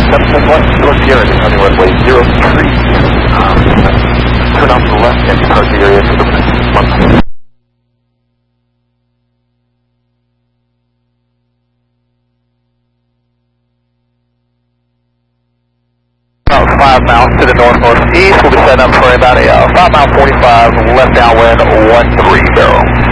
North Sierra, on the runway 03. Turn off to the left and depart the area to the west. About 5 miles to the north-northeast. We'll be setting up for about a 5 mile 45 left downwind 130.